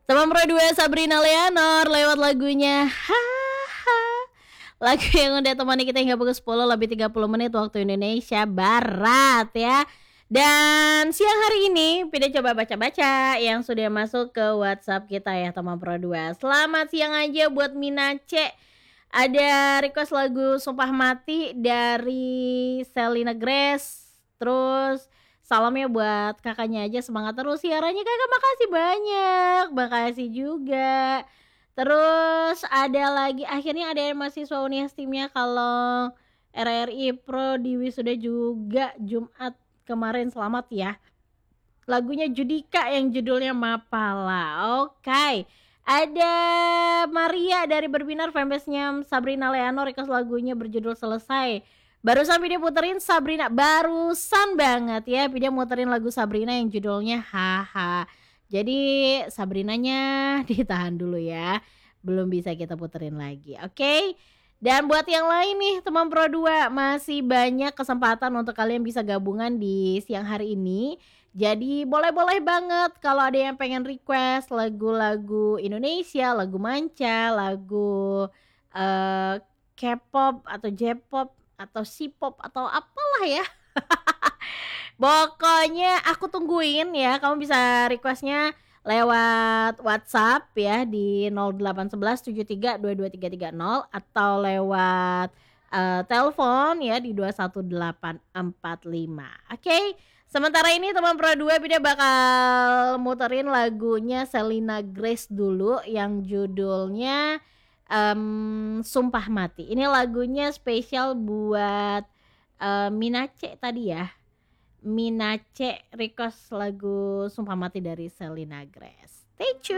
Teman Pro 2 Sabrina Leonor lewat lagunya Haha. Lagu yang udah temani kita hingga pukul 10 lebih 30 menit waktu Indonesia Barat ya. Dan siang hari ini Pida coba baca-baca yang sudah masuk ke WhatsApp kita ya teman Pro 2. Selamat siang aja buat Minace. Ada request lagu Sumpah Mati dari Selena Grace. Terus salamnya buat kakaknya aja, semangat terus siarannya kakak, makasih banyak, makasih juga. Terus ada lagi, akhirnya ada mahasiswa Unias timnya kalau RRI Pro di wisuda juga Jumat kemarin, selamat ya. Lagunya Judika yang judulnya Mapala. Oke. Ada Maria dari Berbinar, fanbase-nya Sabrina Leonor, request lagunya berjudul Selesai. Barusan video puterin Sabrina, barusan banget ya video muterin lagu Sabrina yang judulnya Haha. Jadi Sabrinanya ditahan dulu ya, belum bisa kita puterin lagi, oke? Dan buat yang lain nih teman Pro 2, masih banyak kesempatan untuk kalian bisa gabungan di siang hari ini. Jadi boleh-boleh banget kalau ada yang pengen request lagu-lagu Indonesia, lagu manca, lagu K-pop atau J-pop atau C-pop atau apalah ya. Pokoknya aku tungguin ya, kamu bisa requestnya lewat WhatsApp ya di 0811732230 atau lewat telepon ya di 21845. Oke. Sementara ini teman Pro 2 Bida bakal muterin lagunya Selena Grace dulu yang judulnya Sumpah Mati. Ini lagunya spesial buat Minace tadi ya. Minace request lagu Sumpah Mati dari Selena Grace. Stay tune.